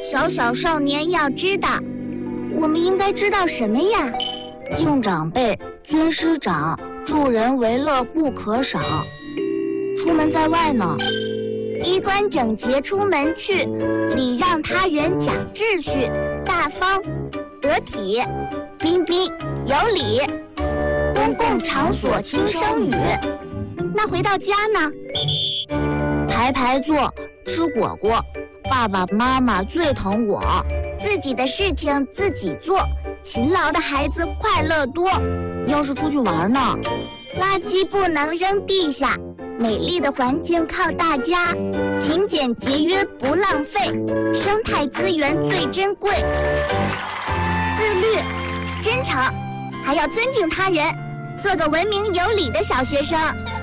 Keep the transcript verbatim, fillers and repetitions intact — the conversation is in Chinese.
小小少年要知道，我们应该知道什么呀？ 敬长辈，尊师长，助人为乐不可少。出门在外呢， 衣冠整洁出门去，礼让他人讲秩序，大方得体，彬彬有礼，公共场所轻声语。那回到家呢？ 排排坐，吃果果，爸爸妈妈最疼我。 自己的事情自己做，勤劳的孩子快乐多。 要是出去玩呢？ 垃圾不能扔地下，美丽的环境靠大家，勤俭节约不浪费，生态资源最珍贵。自律、真诚，还要尊敬他人，做个文明有礼的小学生。